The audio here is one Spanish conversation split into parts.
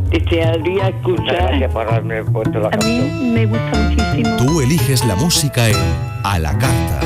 desearía escuchar. Gracias por haberme puesto la A mí canción. me gusta muchísimo. Tú eliges la música en A la Carta.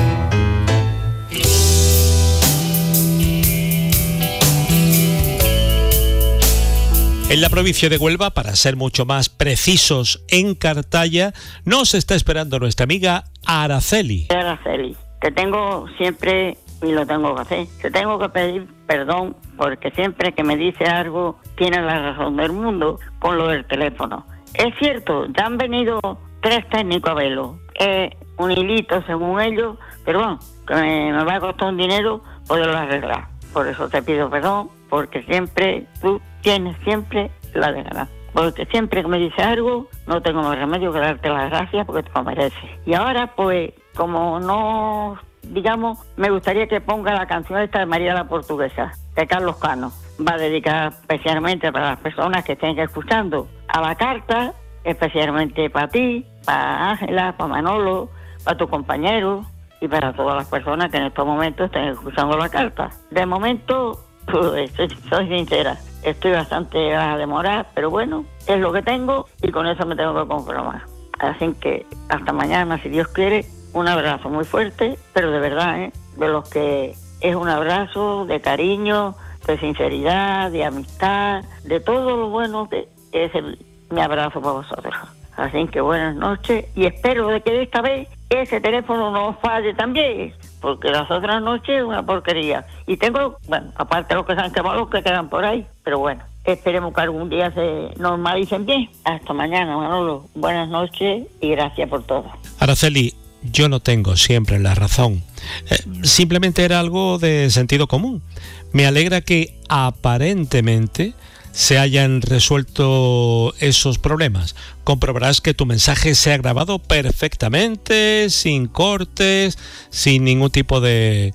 En la provincia de Huelva, para ser mucho más precisos, en Cartaya, nos está esperando nuestra amiga Araceli. Araceli, te tengo siempre, y lo tengo que hacer, te tengo que pedir perdón porque siempre que me dice algo tiene la razón del mundo con lo del teléfono. Es cierto, ya han venido 3 técnicos a verlo, un hilito según ellos, pero bueno, que me va a costar un dinero poderlo arreglar. Por eso te pido perdón, porque siempre tú tienes siempre la de ganar. Porque siempre que me dices algo, no tengo más remedio que darte las gracias porque te lo mereces. Y ahora, pues, como no, digamos, me gustaría que ponga la canción esta de María la Portuguesa, de Carlos Cano. Va dedicada especialmente para las personas que estén escuchando a la carta, especialmente para ti, para Ángela, para Manolo, para tu compañero y para todas las personas que en estos momentos estén escuchando la carta. De momento, pues, soy sincera, estoy bastante a demorar, pero bueno, es lo que tengo y con eso me tengo que conformar. Así que hasta mañana, si Dios quiere, un abrazo muy fuerte, pero de verdad, de los que es un abrazo de cariño, de sinceridad, de amistad, de todo lo bueno que es mi abrazo para vosotros. Así que buenas noches y espero de que esta vez ese teléfono no falle también, porque las otras noches es una porquería. Y tengo, bueno, aparte de los que se han quemado, los que quedan por ahí, pero bueno, esperemos que algún día se normalicen bien. Hasta mañana, Manolo. Buenas noches y gracias por todo. Araceli, yo no tengo siempre la razón. Simplemente era algo de sentido común. Me alegra que aparentemente se hayan resuelto esos problemas. Comprobarás que tu mensaje se ha grabado perfectamente, sin cortes, sin ningún tipo de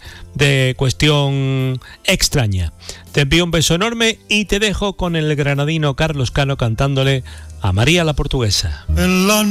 cuestión extraña. Te envío un beso enorme y te dejo con el granadino Carlos Cano cantándole a María la Portuguesa.